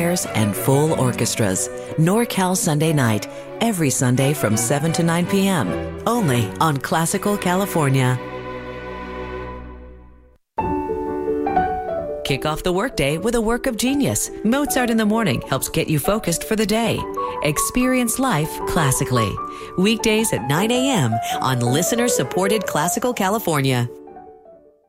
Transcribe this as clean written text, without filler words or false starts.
choirs, and full orchestras. NorCal Sunday Night, every Sunday from 7 to 9 p.m., only on Classical California. Kick off the workday with a work of genius. Mozart in the Morning helps get you focused for the day. Experience life classically. Weekdays at 9 a.m. on listener-supported Classical California.